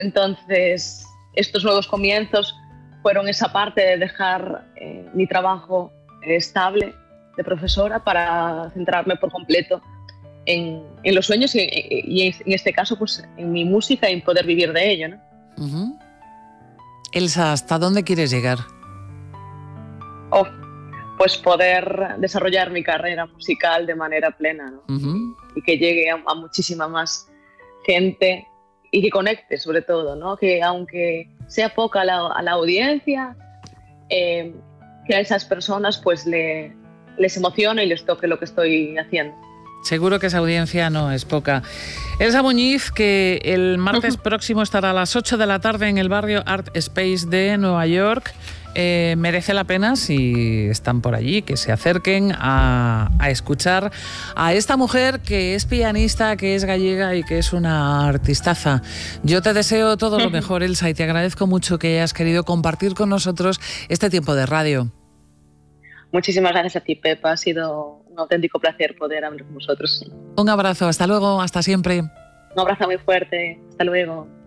Entonces, estos nuevos comienzos fueron esa parte de dejar mi trabajo estable de profesora para centrarme por completo en los sueños y en este caso pues en mi música y en poder vivir de ello, ¿no? Uh-huh. Elsa, ¿hasta dónde quieres llegar? Pues poder desarrollar mi carrera musical de manera plena, ¿no? Uh-huh. Y que llegue a muchísima más gente y que conecte sobre todo, ¿no? Que aunque sea poca la audiencia, que a esas personas pues les emocione y les toque lo que estoy haciendo. Seguro que esa audiencia no es poca. Elsa Muñiz, que el martes próximo estará a las 8 de la tarde en el barrio Art Space de Nueva York. Merece la pena, si están por allí, que se acerquen a escuchar a esta mujer que es pianista, que es gallega y que es una artistaza. Yo te deseo todo lo mejor, Elsa, y te agradezco mucho que hayas querido compartir con nosotros este tiempo de radio. Muchísimas gracias a ti, Pepa. Ha sido un auténtico placer poder hablar con vosotros. Un abrazo, hasta luego, hasta siempre. Un abrazo muy fuerte. Hasta luego.